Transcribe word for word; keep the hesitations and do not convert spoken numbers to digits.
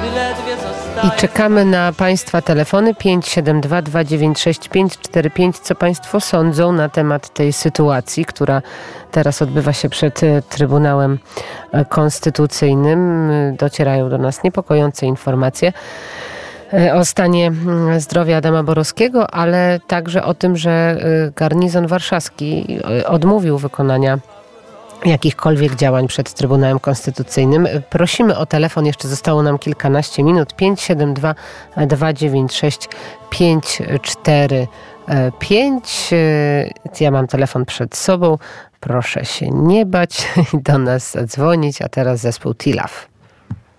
I czekamy na Państwa telefony pięć siedem dwa, dwa dziewięć sześć, pięć cztery pięć. Co Państwo sądzą na temat tej sytuacji, która teraz odbywa się przed Trybunałem Konstytucyjnym. Docierają do nas niepokojące informacje o stanie zdrowia Adama Borowskiego, ale także o tym, że garnizon warszawski odmówił wykonania jakichkolwiek działań przed Trybunałem Konstytucyjnym. Prosimy o telefon, jeszcze zostało nam kilkanaście minut. pięć siedem dwa, dwa dziewięć sześć, pięć cztery pięć. Ja mam telefon przed sobą. Proszę się nie bać i do nas zadzwonić. A teraz zespół Tilaf.